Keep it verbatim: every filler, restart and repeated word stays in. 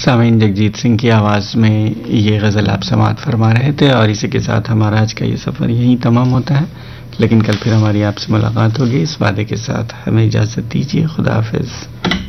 सामीन जगजीत सिंह की आवाज़ में ये गज़ल आप समाअत फरमा रहे थे और इसी के साथ हमारा आज का ये सफ़र यहीं तमाम होता है, लेकिन कल फिर हमारी आपसे मुलाकात होगी। इस वादे के साथ हमें इजाज़त दीजिए। खुदा हाफिज़।